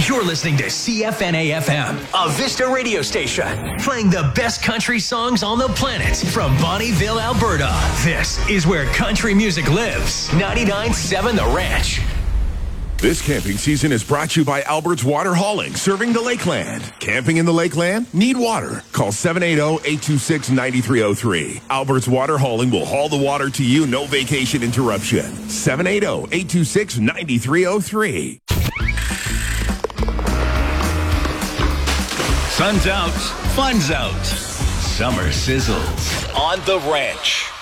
You're listening to CFNA-FM, a Vista radio station, playing the best country songs on the planet from Bonnieville, Alberta. This is where country music lives. 99.7 The Ranch. This camping season is brought to you by Albert's Water Hauling, serving the Lakeland. Camping in the Lakeland? Need water? Call 780-826-9303. Albert's Water Hauling will haul the water to you, no vacation interruption. 780-826-9303. Sun's out, fun's out. Summer sizzles on The Ranch.